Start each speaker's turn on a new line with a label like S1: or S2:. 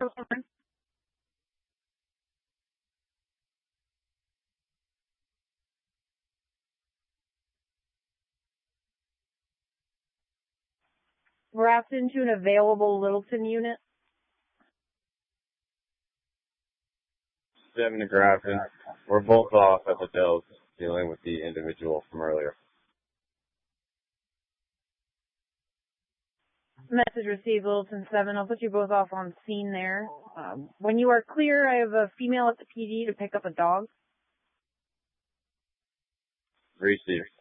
S1: Grafton to an available Littleton unit.
S2: 7 to Grafton. We're both off at the Dells dealing with the individual from earlier.
S1: Message received, Littleton 7. I'll put you both off on scene there. When you are clear, I have a female at the PD to pick up a dog.
S2: Received.